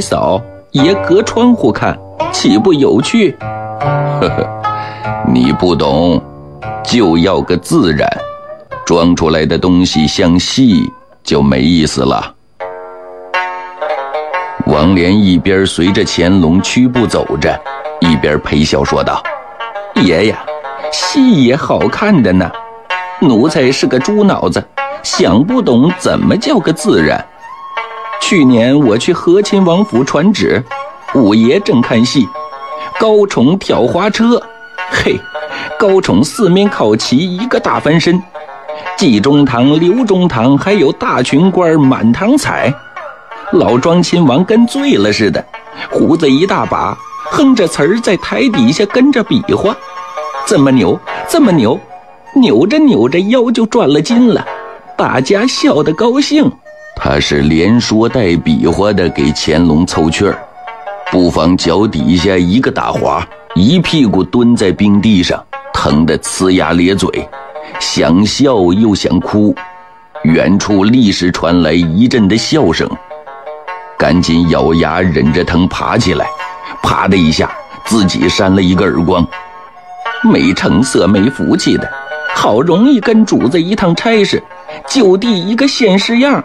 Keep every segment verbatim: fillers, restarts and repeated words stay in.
扫，也隔窗户看，岂不有趣？ 呵呵，你不懂，就要个自然，装出来的东西像戏就没意思了。王莲一边随着乾隆屈步走着，一边陪笑说道： 爷呀，戏也好看的呢，奴才是个猪脑子，想不懂怎么叫个自然。去年我去和亲王府传旨，五爷正看戏，高宠挑花车，嘿，高宠四面靠齐，一个大翻身，季中堂、刘中堂还有大群官满堂彩，老庄亲王跟醉了似的，胡子一大把，哼着词儿在台底下跟着比划，这么扭这么扭，扭着扭着腰就转了筋了，大家笑得高兴。 他是连说带比划的给乾隆凑趣儿，不妨脚底下一个打滑，一屁股蹲在冰地上，疼得呲牙咧嘴，想笑又想哭。远处立时传来一阵的笑声，赶紧咬牙忍着疼爬起来，啪的一下自己扇了一个耳光。 没成色没福气的，好容易跟主子一趟差事，就地一个现式样。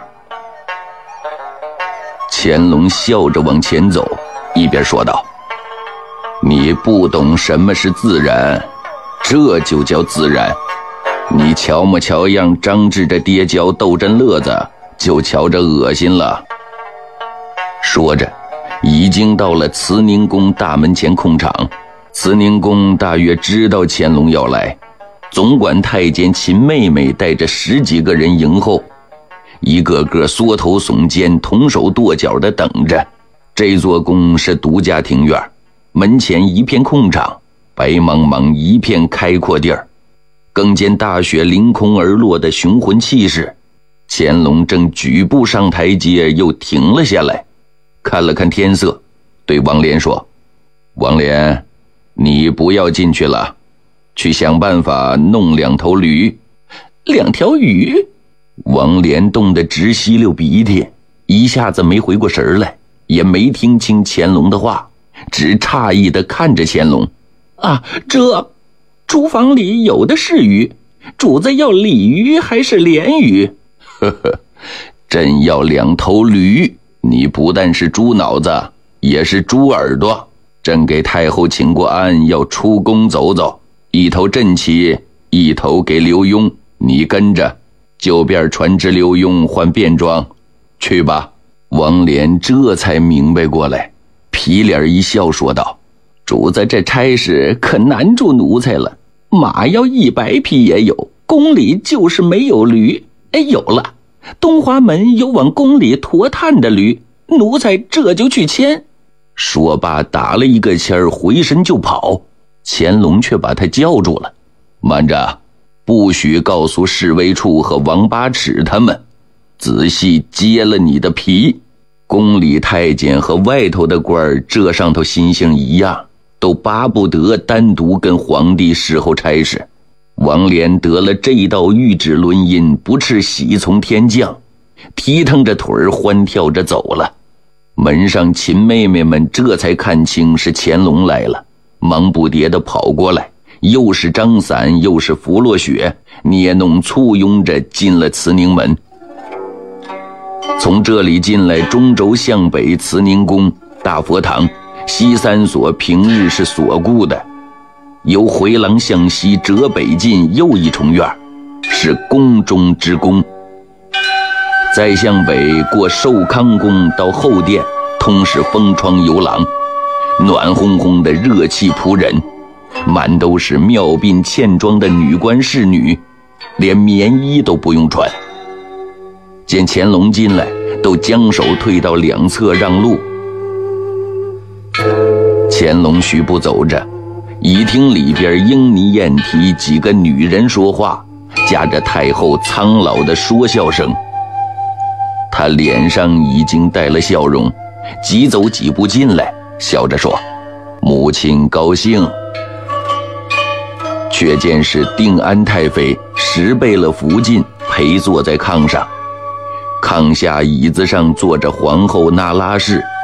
乾隆笑着往前走，一边说道：你不懂什么是自然，这就叫自然。你瞧么瞧样张志着跌跤斗阵乐子，就瞧着恶心了。说着已经到了慈宁宫大门前空场，慈宁宫大约知道乾隆要来，总管太监秦妹妹带着十几个人迎候，一个个缩头耸肩，同手跺脚的等着。这座宫是独家庭院，门前一片空场，白茫茫一片开阔地儿，更见大雪凌空而落的雄浑气势。乾隆正举步上台阶，又停了下来，看了看天色，对王莲说：王莲，你不要进去了，去想办法弄两头驴。 两条鱼？ 王莲冻得直吸溜鼻涕，一下子没回过神来，也没听清乾隆的话，只诧异地看着乾隆。 啊，这厨房里有的是鱼，主子要鲤鱼还是鲢鱼？ 呵呵，朕要两头驴，你不但是猪脑子，也是猪耳朵。朕给太后请过安，要出宫走走，一头朕骑，一头给刘墉，你跟着，就便传旨刘墉换便装，去吧。王莲这才明白过来，皮脸一笑说道： 主子这差事可难住奴才了，马要一百匹也有，宫里就是没有驴。哎，有了，东华门有往宫里驮炭的驴，奴才这就去牵。 说罢打了一个签儿，回身就跑。乾隆却把他叫住了：慢着，不许告诉侍卫处和王八尺他们，仔细揭了你的皮。宫里太监和外头的官儿，这上头心性一样，都巴不得单独跟皇帝侍候差事。王莲得了这道谕旨轮音，不啻喜从天降，踢腾着腿儿欢跳着走了。门上秦妹妹们这才看清是乾隆来了，忙不迭地跑过来，又是张伞又是拂落雪，捏弄簇拥着进了慈宁门。从这里进来，中轴向北，慈宁宫、大佛堂、西三所平日是锁固的，由回廊向西折北进又一重院，是宫中之宫。再向北过寿康宫到后殿，通是风窗游廊，暖烘烘的热气扑人，满都是妙鬓茜妆的女官侍女，连棉衣都不用穿。见乾隆进来，都将手退到两侧让路。乾隆徐步走着，已听里边莺妮燕啼几个女人说话，夹着太后苍老的说笑声。他脸上已经带了笑容，急走几步进来，笑着说：母亲高兴。却见是定安太妃拾备了福晋，陪坐在炕上，炕下椅子上坐着皇后那拉氏，